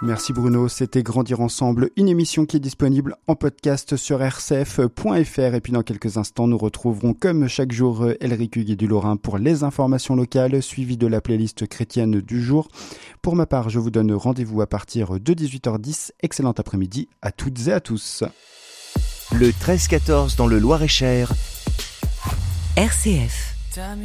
Merci Bruno, c'était Grandir Ensemble, une émission qui est disponible en podcast sur rcf.fr. Et puis dans quelques instants, nous retrouverons comme chaque jour Elric Huguet du Lorrain pour les informations locales, suivies de la playlist chrétienne du jour. Pour ma part, je vous donne rendez-vous à partir de 18h10. Excellent après-midi à toutes et à tous. Le 13-14 dans le Loir-et-Cher. RCF.